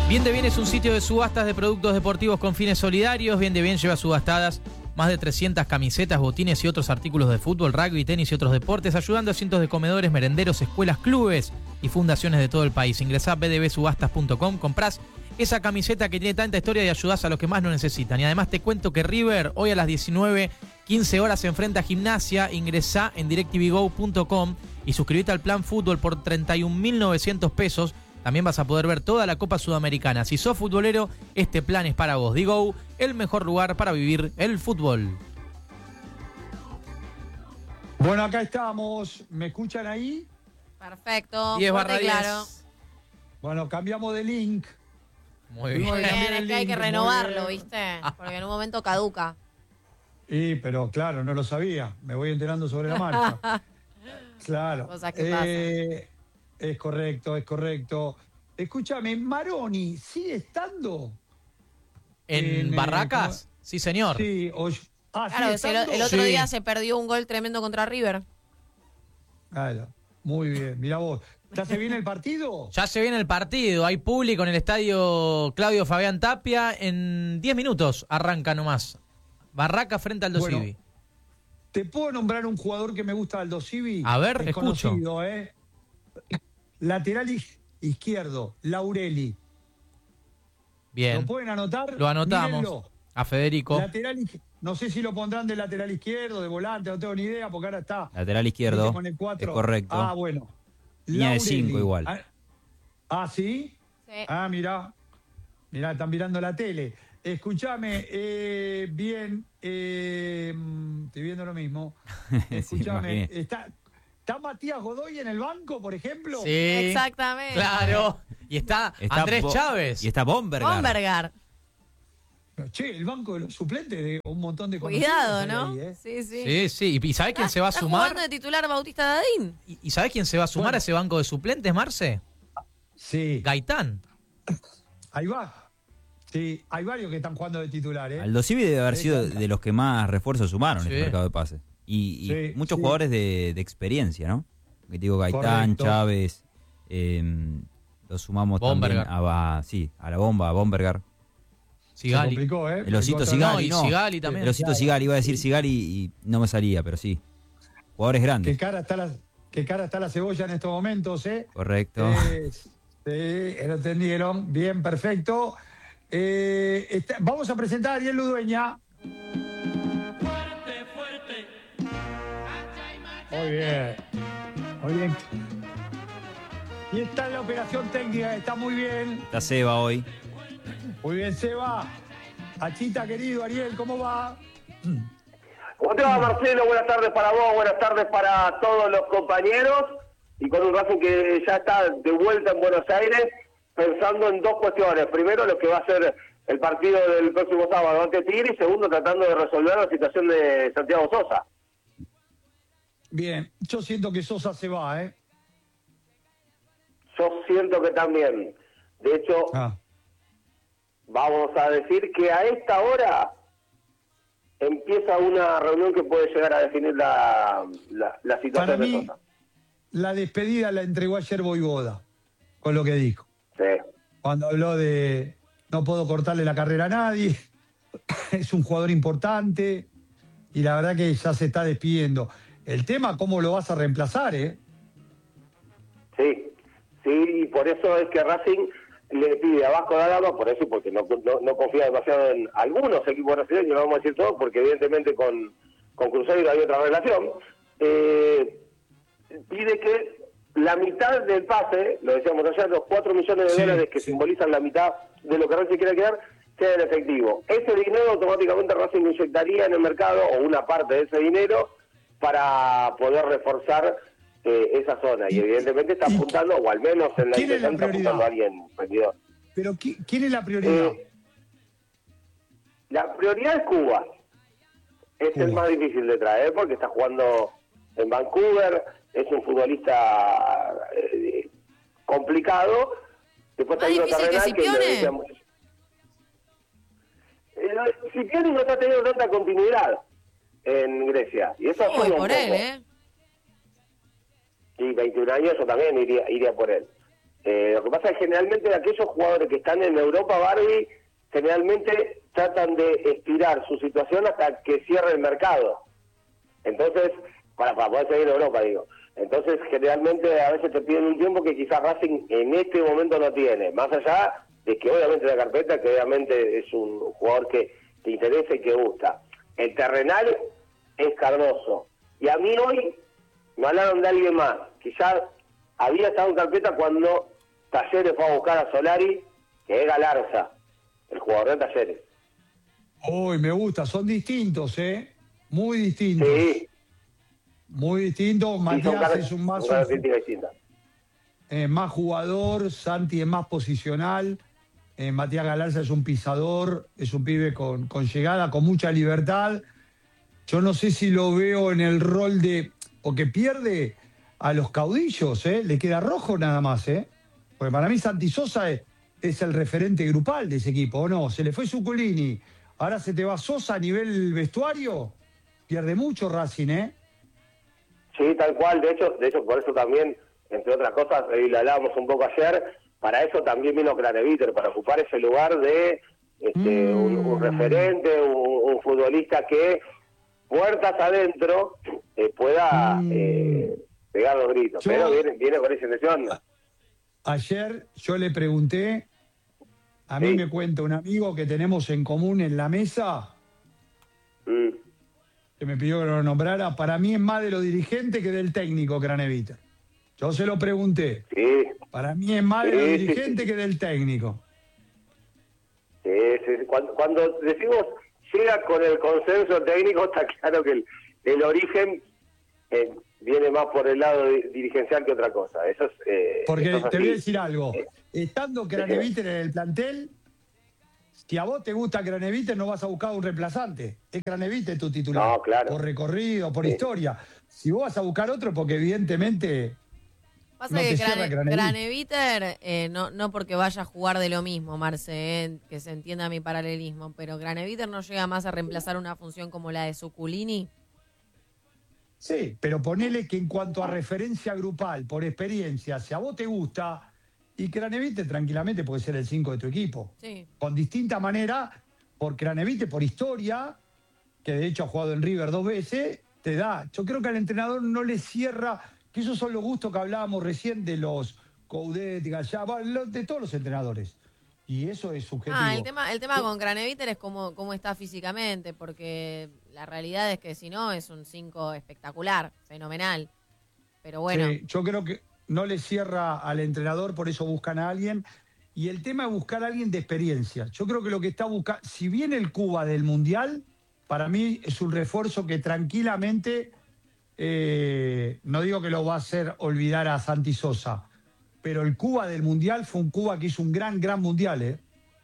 Bien de Bien es un sitio de subastas de productos deportivos con fines solidarios. Bien de Bien lleva subastadas más de 300 camisetas, botines y otros artículos de fútbol, rugby, tenis y otros deportes, ayudando a cientos de comedores, merenderos, escuelas, clubes y fundaciones de todo el país. Ingresá a bdbsubastas.com, comprás esa camiseta que tiene tanta historia y ayudás a los que más lo necesitan. Y además te cuento que River hoy a las 19:15 horas se enfrenta a Gimnasia. Ingresá en directvgo.com y suscribite al plan fútbol por 31.900 pesos. También vas a poder ver toda la Copa Sudamericana. Si sos futbolero, este plan es para vos. Digo, el mejor lugar para vivir el fútbol. Bueno, acá estamos. ¿Me escuchan ahí? Perfecto. 10/10. Claro. Bueno, cambiamos de link. Muy Muy bien. bien, es que hay que muy renovarlo, bien. ¿viste? Porque en un momento caduca. Pero claro, no lo sabía. Me voy enterando sobre la marcha. Claro. Cosas que pasan. Es correcto, es correcto. Escúchame, Maroni, ¿sigue estando? ¿En Barracas? Sí, señor. Sí. Claro, ¿sigue estando? el otro Sí. día se perdió un gol tremendo contra River. Claro, muy bien. Mira vos. ¿Ya se viene el partido? Ya se viene el partido. Hay público en el estadio Claudio Fabián Tapia. En 10 minutos arranca nomás. Barraca frente al Aldo Bueno, Civi. ¿Te puedo nombrar un jugador que me gusta del Aldo Civi? A ver, Es escucho. conocido, Lateral izquierdo, Laureli. Bien. ¿Lo pueden anotar? Lo anotamos. Mírenlo. A Federico. No sé si lo pondrán de lateral izquierdo, de volante, no tengo ni idea, porque ahora está Lateral izquierdo. con el 4. Es correcto. Ah, bueno. Línea de Laureli. 5 igual. ¿Sí? Sí. Mirá, están mirando la tele. Escúchame, bien, estoy viendo lo mismo. Escúchame, imaginé. ¿está Matías Godoy en el banco, por ejemplo? Sí. Exactamente. Claro. Y está Andrés Chávez. Y está Bombergar. Bombergar. Che, el banco de los suplentes de un montón de Cuidado, conocidos ¿no? hay ahí, Sí, sí. Sí, sí. ¿Y sabés quién se va a ¿Está sumar? jugando de titular Bautista Dadín? ¿Y sabés quién se va a sumar Bueno. a ese banco de suplentes, Marce? Sí, Gaitán. ahí va. Sí, hay varios que están jugando de titular, Aldo Civi debe haber Sí, sido claro. de los que más refuerzos sumaron en Sí. el mercado de pases. Y Sí, muchos sí. jugadores de experiencia, ¿no? Que digo, Gaitán, Correcto. Chávez, lo sumamos Bombergar. también a la bomba, a Bombergar. Se Sigali. complicó, El Osito Complicó Sigali, No, y Sigali también. El Osito Claro. Sigali, iba a decir Sigali y no me salía, pero sí. Jugadores ¿Qué grandes. cara está la cebolla en estos momentos, Correcto. Sí, lo entendieron. Bien, perfecto. Vamos a presentar a Ariel Ludueña. Muy bien. Muy bien. Y está en la operación técnica, está muy bien. Está Seba hoy. Muy bien, Seba. Achita, querido, Ariel, ¿cómo va? ¿Cómo te va, Marcelo? Buenas tardes para vos, buenas tardes para todos los compañeros. Y con un Racing que ya está de vuelta en Buenos Aires, pensando en dos cuestiones. Primero, lo que va a ser el partido del próximo sábado ante Tigre. Y segundo, tratando de resolver la situación de Santiago Sosa. Bien, yo siento que Sosa se va, Yo siento que también. De hecho, vamos a decir que a esta hora empieza una reunión que puede llegar a definir la situación Para de mí, Sosa. la despedida la entregó ayer Voivoda, con lo que dijo. Sí. Cuando habló de no puedo cortarle la carrera a nadie, es un jugador importante y la verdad que ya se está despidiendo. El tema, ¿cómo lo vas a reemplazar, Sí, y por eso es que Racing le pide a Vasco da Gama, por eso, porque no confía demasiado en algunos equipos brasileños, no vamos a decir todos, porque evidentemente con Cruzeiro hay otra relación, pide que la mitad del pase, lo decíamos ayer, los 4 millones de Sí, dólares que sí. simbolizan la mitad de lo que Racing quiere quedar, sea en efectivo. Ese dinero automáticamente Racing lo inyectaría en el mercado, o una parte de ese dinero, para poder reforzar esa zona. Y evidentemente está apuntando, o al menos en la ¿quién es la intención está apuntando a alguien rendidor. Pero ¿quién es la prioridad? La prioridad es Cuba. Es Cuba. el más difícil de traer porque está jugando en Vancouver, es un futbolista complicado. Después ¿Más está difícil que Terrenal, Scipione? lo decíamos. Scipione no está teniendo tanta continuidad en Grecia. Y eso Uy, ayuda un por poco. él, Y 21 años yo también iría por él. Lo que pasa es que generalmente aquellos jugadores que están en Europa, Barbie, generalmente tratan de estirar su situación hasta que cierre el mercado. Entonces, para poder seguir en Europa, digo. Entonces, generalmente a veces te piden un tiempo que quizás Racing en este momento no tiene. Más allá de que obviamente la carpeta, que obviamente es un jugador que te interesa y que gusta. El terrenal es Cardoso. Y a mí hoy me hablaron de alguien más, que ya había estado en carpeta cuando Talleres fue a buscar a Solari, que es Galarza, el jugador de Talleres. Uy, me gusta, son distintos, muy distintos. Sí. Muy distintos. Matías es un más jugador, Santi es más posicional, Matías Galarza es un pisador, es un pibe con llegada, con mucha libertad. Yo no sé si lo veo en el rol de... porque pierde a los caudillos, le queda rojo nada más, porque para mí Santi Sosa es el referente grupal de ese equipo, ¿o no? Se le fue Zuculini, ahora se te va Sosa a nivel vestuario, pierde mucho Racing, Sí, tal cual. De hecho, por eso también, entre otras cosas, y lo hablábamos un poco ayer, para eso también vino Craneviter, para ocupar ese lugar de un referente, un futbolista que, puertas adentro, pueda pegar los gritos. Pero viene con esa intención. Ayer yo le pregunté, a mí me cuenta un amigo que tenemos en común en la mesa, que me pidió que lo nombrara, para mí es más de los dirigentes que del técnico Craneviter. Yo se lo pregunté. Sí. Para mí es más de los dirigentes que del técnico. Sí. Cuando decimos llega con el consenso técnico, está claro que el origen viene más por el lado dirigencial que otra cosa. Eso es, porque eso es te voy a así. decir algo. Estando Craneviter en el plantel, si a vos te gusta Craneviter, no vas a buscar un reemplazante. Es Craneviter tu titular. No, claro. Por recorrido, por historia. Si vos vas a buscar otro, porque evidentemente Pasa no que te cierra Craneviter, no porque vaya a jugar de lo mismo, Marce, que se entienda mi paralelismo, pero Craneviter no llega más a reemplazar una función como la de Zuculini. Sí, pero ponele que en cuanto a referencia grupal, por experiencia, si a vos te gusta, y Craneviter tranquilamente puede ser el 5 de tu equipo. Sí. Con distinta manera, por Craneviter, por historia, que de hecho ha jugado en River 2 veces, te da. Yo creo que al entrenador no le cierra, que esos son los gustos que hablábamos recién de los Coudet, Gallá, de todos los entrenadores. Y eso es subjetivo. El tema con Craneviter es cómo está físicamente, porque la realidad es que si no es un 5 espectacular, fenomenal. Pero bueno. Sí, yo creo que no le cierra al entrenador, por eso buscan a alguien. Y el tema es buscar a alguien de experiencia. Yo creo que lo que está buscando, si viene el Cuba del Mundial, para mí es un refuerzo que tranquilamente, no digo que lo va a hacer olvidar a Santi Sosa, pero el Cuba del Mundial fue un Cuba que hizo un gran Mundial,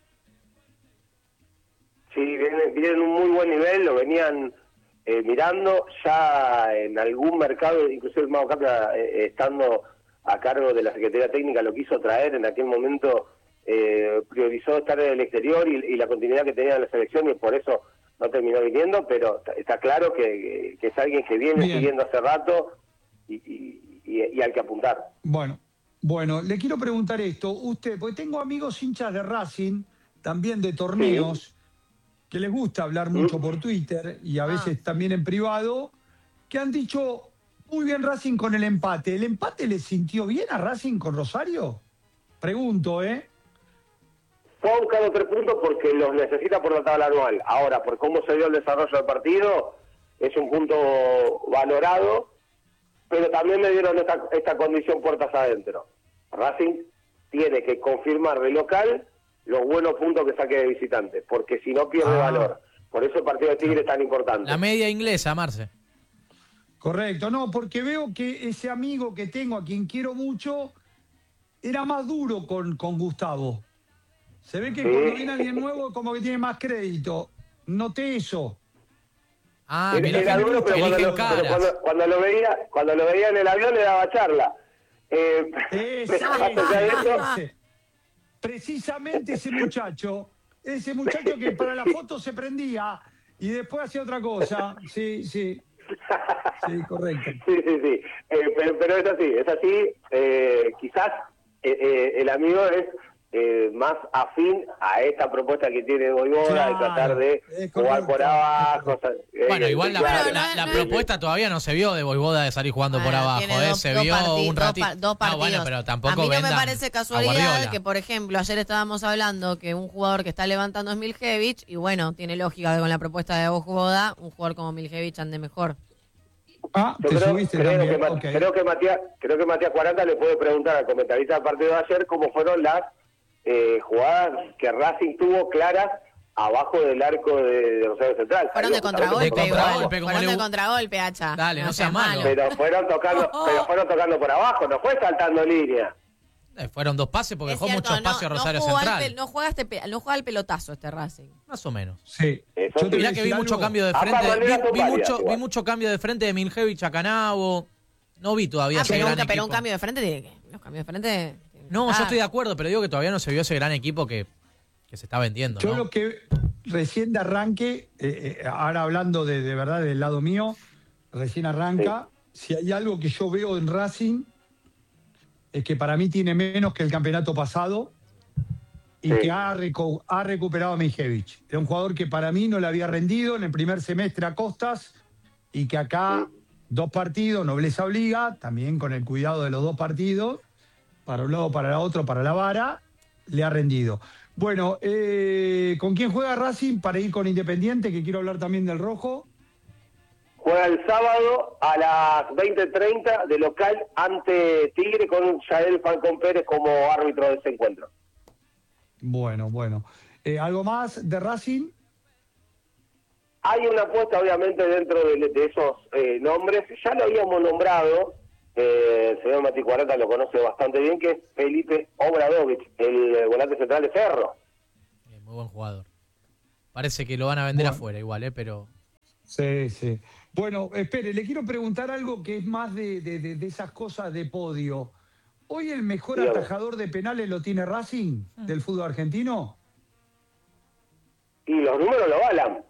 Sí, vienen en un muy buen nivel, lo venían mirando ya en algún mercado, inclusive el Mago Capra, estando a cargo de la Secretaría Técnica, lo quiso traer en aquel momento, priorizó estar en el exterior y la continuidad que tenía en la selección, y por eso no terminó viniendo, pero está claro que es alguien que viene siguiendo hace rato y hay que apuntar. Bueno, le quiero preguntar esto, usted, porque tengo amigos hinchas de Racing, también de torneos, que les gusta hablar mucho por Twitter y a veces también en privado, que han dicho, muy bien Racing con el empate. ¿El empate le sintió bien a Racing con Rosario? Pregunto, Fue a buscar los 3 puntos porque los necesita por la tabla anual. Ahora, por cómo se dio el desarrollo del partido, es un punto valorado, pero también me dieron esta condición puertas adentro. Racing tiene que confirmar de local los buenos puntos que saque de visitante, porque si no pierde valor. Por eso el partido de Tigre es tan importante. La media inglesa, Marce. Correcto, no, porque veo que ese amigo que tengo, a quien quiero mucho, era más duro con Gustavo. Se ve que cuando viene alguien nuevo, como que tiene más crédito. Noté eso. Era duro, pero cuando lo veía en el avión le daba charla. Precisamente ese muchacho que para la foto se prendía y después hacía otra cosa. Sí, correcto. Sí. Pero es así. Quizás el amigo es más afín a esta propuesta que tiene Voivoda de tratar de jugar por abajo. Bueno, igual Bueno, la propuesta todavía no se vio de Voivoda de salir jugando por abajo, tiene se vio un ratito. Dos partidos. Bueno, pero tampoco a mí no me vendan parece a casualidad Guardiola. que, por ejemplo, ayer estábamos hablando que un jugador que está levantando es Miljevic, y bueno, tiene lógica que con la propuesta de Voivoda un jugador como Miljevic ande mejor. Yo creo que Matías 40 le puede preguntar al comentarista del partido de ayer cómo fueron las jugadas que Racing tuvo claras abajo del arco de Rosario Central. Fueron de contragolpe igual. como Fueron le- de contragolpe, Hacha. Dale, no seas malo. Pero fueron tocando por abajo, no fue saltando línea. Fueron 2 pases porque Es dejó cierto, mucho espacio a Rosario Central. No juega el pelotazo este Racing. Más o menos. Sí. Eso Yo te Mirá voy a que vi decir mucho algo. cambio de Ambas frente. maneras son Vi válidas, igual. mucho cambio de frente de Miljevic a Canavo. No vi todavía ese gran Pero un equipo. cambio de frente tiene que. Los cambios de frente. No, yo estoy de acuerdo, pero digo que todavía no se vio ese gran equipo que se está vendiendo. Yo ¿no? lo que recién de arranque, ahora hablando de verdad del lado mío, recién arranca, si hay algo que yo veo en Racing, es que para mí tiene menos que el campeonato pasado y que ha recuperado a Mijevich. Era un jugador que para mí no le había rendido en el primer semestre a Costas y que acá 2 partidos, nobleza obliga, también con el cuidado de los 2 partidos, para un lado, para el otro, para la vara, le ha rendido. Bueno, ¿con quién juega Racing para ir con Independiente? Que quiero hablar también del rojo. Juega el sábado a las 20:30 de local ante Tigre con Yael Falcón Pérez como árbitro de ese encuentro. Bueno. ¿Algo más de Racing? Hay una apuesta obviamente dentro de esos nombres, ya lo habíamos nombrado, el señor Mati 40 lo conoce bastante bien, que es Felipe Obradovic, el volante central de Cerro. Muy buen jugador. Parece que lo van a vender afuera igual, pero... Sí. Bueno, espere, le quiero preguntar algo que es más de esas cosas de podio. ¿Hoy el mejor Dígame. atajador de penales lo tiene Racing del fútbol argentino? Y los números lo avalan.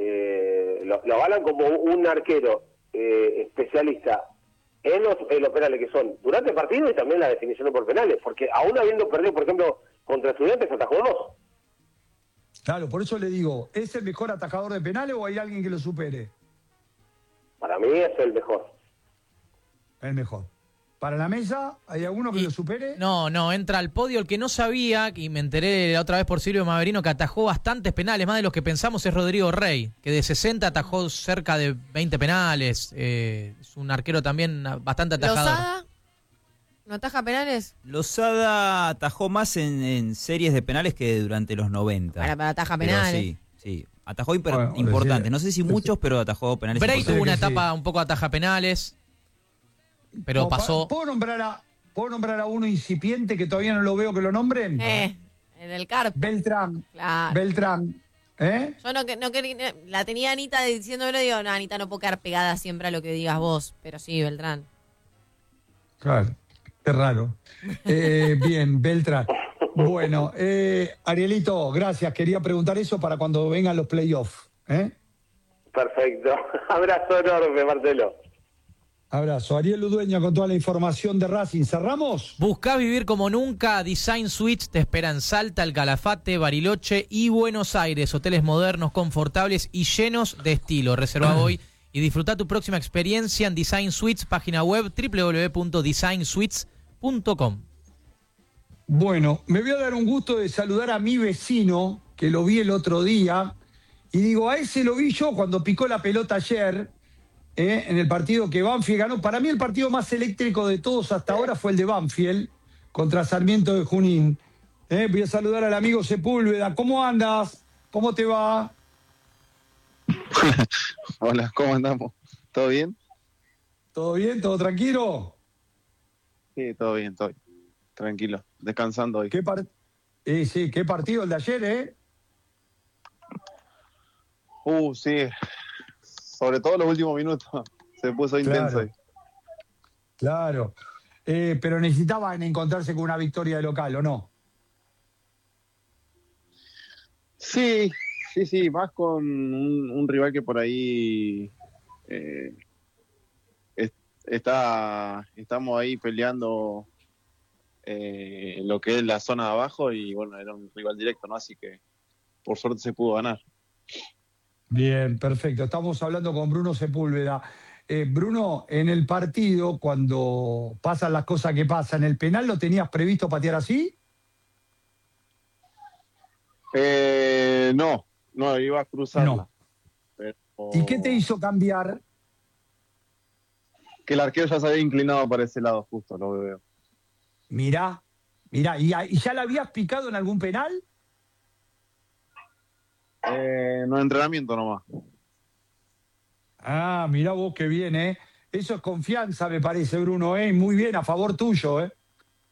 Lo avalan como un arquero especialista en los penales que son durante el partido y también la definición por penales, porque aún habiendo perdido, por ejemplo, contra Estudiantes, atajó 2. Claro, por eso le digo, ¿es el mejor atajador de penales o hay alguien que lo supere? Para mí es el mejor. El mejor. ¿Para la mesa hay alguno que lo supere? No, entra al podio el que no sabía, y me enteré la otra vez por Silvio Maverino, que atajó bastantes penales, más de los que pensamos, es Rodrigo Rey, que de 60 atajó cerca de 20 penales. Es un arquero también bastante atajador. ¿Lozada? ¿No ataja penales? Lozada atajó más en series de penales que durante los 90. Para ataja Pero penales. sí. Atajó Bueno, importante. decía- No sé si muchos, pero atajó penales Bray importantes. tuvo una que sí. etapa un poco ataja penales, pero No, pasó... ¿Puedo nombrar a uno incipiente que todavía no lo veo que lo nombren? En el CARP. Beltrán. Claro. Beltrán. ¿Eh? Yo no quería, la tenía Anita diciéndolo, digo, no, Anita, no puedo quedar pegada siempre a lo que digas vos, pero sí, Beltrán. Claro. Qué raro. Bien, Beltrán. Bueno, Arielito, gracias. Quería preguntar eso para cuando vengan los playoffs. Perfecto. Abrazo enorme, Marcelo. Abrazo. Ariel Ludueña con toda la información de Racing. ¿Cerramos? Buscá vivir como nunca. Design Suites te espera en Salta, El Calafate, Bariloche y Buenos Aires. Hoteles modernos, confortables y llenos de estilo. Reserva hoy y disfruta tu próxima experiencia en Design Suites, página web www.designsuites.com. Bueno, me voy a dar un gusto de saludar a mi vecino, que lo vi el otro día, y digo, a ese lo vi yo cuando picó la pelota ayer, en el partido que Banfield ganó. Para mí el partido más eléctrico de todos hasta ahora fue el de Banfield contra Sarmiento de Junín. Voy a saludar al amigo Sepúlveda. ¿Cómo andas? ¿Cómo te va? Hola, ¿cómo andamos? ¿Todo bien? ¿Todo bien? ¿Todo tranquilo? Sí, todo bien. Tranquilo, descansando hoy. ¿Qué partido el de ayer, ¿eh? Sí. Sobre todo los últimos minutos. Se puso intenso hoy. Claro. Pero necesitaban encontrarse con una victoria de local, ¿o no? Sí, más con un rival que por ahí estamos ahí peleando lo que es la zona de abajo y bueno, era un rival directo, ¿no? Así que por suerte se pudo ganar. Bien, perfecto. Estamos hablando con Bruno Sepúlveda. Bruno, en el partido, cuando pasan las cosas que pasan, ¿el penal lo tenías previsto patear así? No, iba a cruzarla. No. Pero ¿Y qué te hizo cambiar? que el arquero ya se había inclinado para ese lado, justo, lo veo. Mirá, ¿y ya la habías picado en algún penal? No, entrenamiento nomás. Ah, mirá vos qué bien, ¿eh? Eso es confianza, me parece, Bruno, ¿eh? Muy bien, a favor tuyo, ¿eh?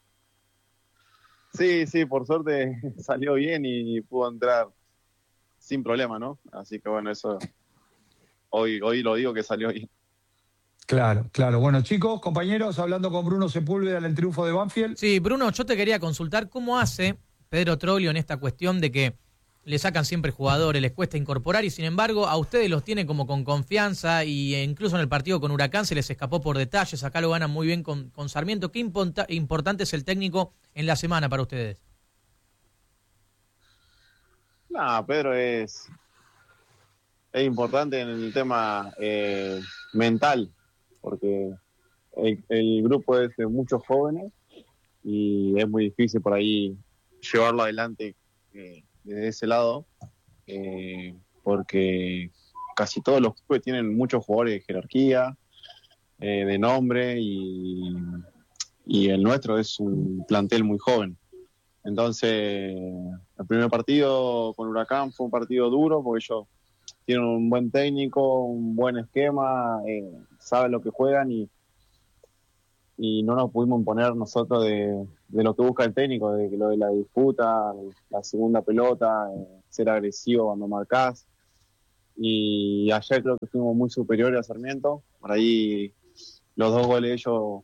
Sí, por suerte salió bien y pudo entrar sin problema, ¿no? Así que bueno, eso hoy lo digo que salió bien. Claro, claro. Bueno, chicos, compañeros, hablando con Bruno Sepúlveda en el triunfo de Banfield. Sí, Bruno, yo te quería consultar cómo hace Pedro Troglio en esta cuestión de que le sacan siempre jugadores, les cuesta incorporar y sin embargo a ustedes los tiene como con confianza y incluso en el partido con Huracán se les escapó por detalles, acá lo ganan muy bien con Sarmiento. ¿Qué importante es el técnico en la semana para ustedes? No, Pedro es importante en el tema mental, porque el grupo es de muchos jóvenes y es muy difícil por ahí llevarlo adelante desde ese lado, porque casi todos los clubes tienen muchos jugadores de jerarquía, de nombre, y el nuestro es un plantel muy joven. Entonces, el primer partido con Huracán fue un partido duro, porque ellos tienen un buen técnico, un buen esquema, saben lo que juegan y no nos pudimos imponer nosotros de lo que busca el técnico, de lo de la disputa, la segunda pelota, ser agresivo cuando marcás. Y ayer creo que fuimos muy superiores a Sarmiento. Por ahí los 2 goles de ellos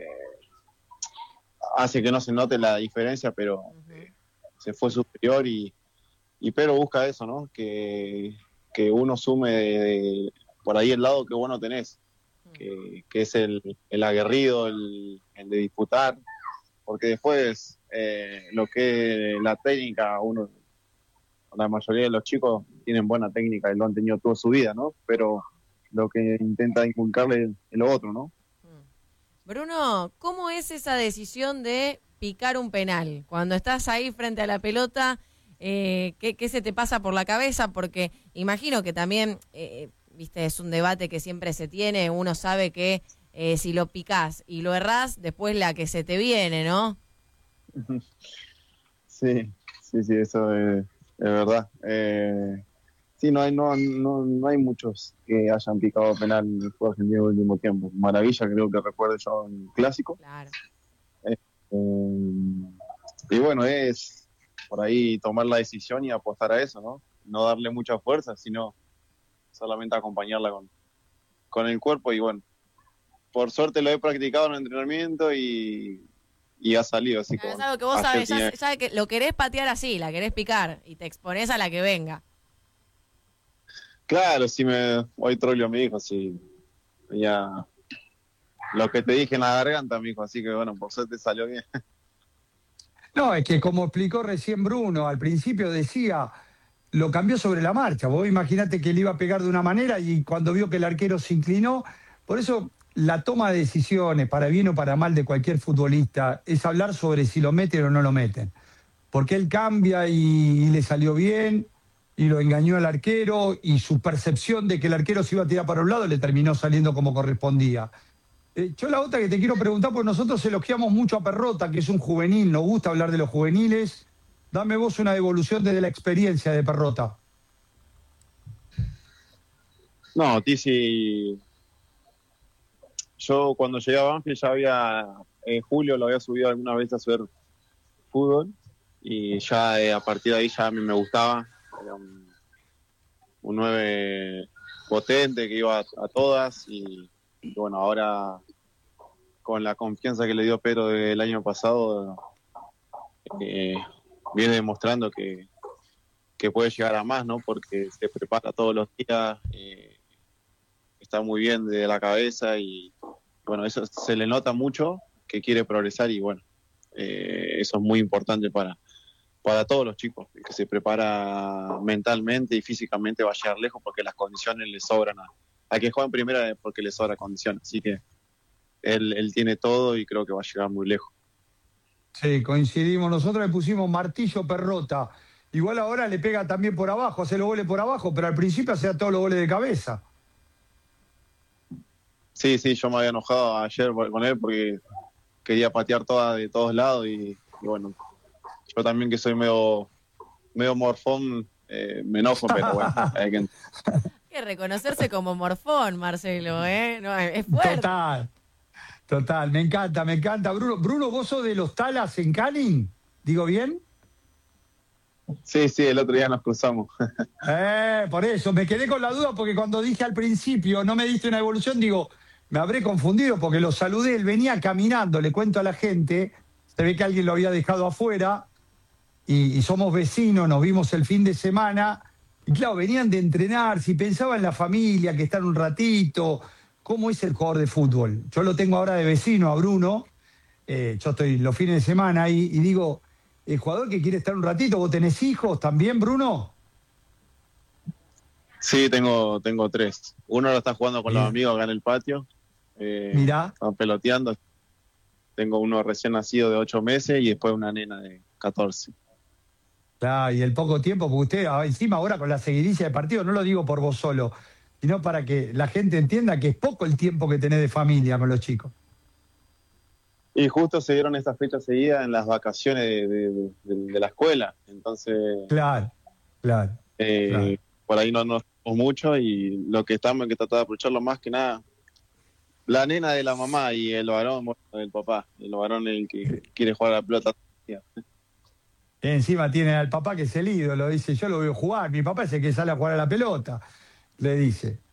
hace que no se note la diferencia, pero se fue superior y Pedro busca eso, ¿no? Que uno sume de por ahí el lado que vos no tenés, que es el aguerrido, el de disputar, porque después lo que es la técnica, la mayoría de los chicos tienen buena técnica y lo han tenido toda su vida, ¿no? Pero lo que intenta inculcarle es lo otro, ¿no? Bruno, ¿cómo es esa decisión de picar un penal? Cuando estás ahí frente a la pelota, ¿qué se te pasa por la cabeza? Porque imagino que también, viste, es un debate que siempre se tiene. Uno sabe que si lo picás y lo errás, después la que se te viene, ¿no? Sí, eso es verdad. Sí, no hay muchos que hayan picado penal en el fútbol argentino en el último tiempo. Maravilla, creo que recuerdo yo en clásico. Claro. Y bueno, es por ahí tomar la decisión y apostar a eso, ¿no? No darle mucha fuerza, sino solamente acompañarla con el cuerpo. Y bueno, por suerte lo he practicado en el entrenamiento y ha salido. Así Es algo que vos sabes, tiene... ya que lo querés patear así, la querés picar y te exponés a la que venga. Claro, hoy Troglio me dijo, sí, ya lo que te dije en la garganta, me dijo, así que bueno, por suerte salió bien. No, es que como explicó recién Bruno, al principio decía, lo cambió sobre la marcha. Vos imaginate que le iba a pegar de una manera y cuando vio que el arquero se inclinó, por eso la toma de decisiones, para bien o para mal, de cualquier futbolista, es hablar sobre si lo meten o no lo meten. Porque él cambia y le salió bien, y lo engañó al arquero, y su percepción de que el arquero se iba a tirar para un lado le terminó saliendo como correspondía. Yo la otra que te quiero preguntar, pues nosotros elogiamos mucho a Perrota, que es un juvenil, nos gusta hablar de los juveniles. Dame vos una devolución desde la experiencia de Perrota. No, Tizi, yo cuando llegué a Banfield en julio lo había subido alguna vez a hacer fútbol, y ya a partir de ahí ya a mí me gustaba. Era un 9 potente que iba a todas y bueno, ahora con la confianza que le dio Pedro del año pasado, viene demostrando que puede llegar a más, ¿no? Porque se prepara todos los días, está muy bien de la cabeza y bueno, eso se le nota mucho, que quiere progresar y bueno, Eso es muy importante para todos los chicos. El que se prepara mentalmente y físicamente va a llegar lejos porque las condiciones le sobran a que juega en primera porque le sobra condición. Así que él tiene todo y creo que va a llegar muy lejos. Sí, coincidimos. Nosotros le pusimos martillo Perrota. Igual ahora le pega también por abajo, hace los goles por abajo, pero al principio hacía todos los goles de cabeza. Sí, yo me había enojado ayer con él porque quería patear todas de todos lados y bueno, yo también que soy medio morfón, me enojo, pero bueno, hay que... Hay que reconocerse como morfón, Marcelo, ¿eh? No, es fuerte. Total, me encanta. Bruno, ¿vos sos de los Talas en Canning? ¿Digo bien? Sí, el otro día nos cruzamos. Por eso, me quedé con la duda porque cuando dije al principio no me diste una evolución, digo, me habré confundido porque lo saludé, él venía caminando, le cuento a la gente, se ve que alguien lo había dejado afuera y somos vecinos, nos vimos el fin de semana y claro, venían de entrenar, si pensaba en la familia, que están un ratito, ¿cómo es el jugador de fútbol? Yo lo tengo ahora de vecino a Bruno, yo estoy los fines de semana ahí y digo, el jugador que quiere estar un ratito, ¿vos tenés hijos también, Bruno? Sí, tengo 3. Uno lo está jugando con los amigos acá en el patio. Mirá. Están peloteando. Tengo uno recién nacido de 8 meses y después una nena de 14. Claro, y el poco tiempo, porque usted encima ahora con la seguidilla de partido, no lo digo por vos solo, sino para que la gente entienda que es poco el tiempo que tenés de familia con los chicos. Y justo se dieron estas fechas seguidas en las vacaciones de la escuela. Entonces, Claro. por ahí no nos vemos mucho y lo que estamos hay que tratar de aprovecharlo más que nada. La nena de la mamá y el varón del papá. El varón es el que quiere jugar a la pelota. Encima tiene al papá que es el ídolo, dice, yo lo veo jugar, mi papá es el que sale a jugar a la pelota, le dice.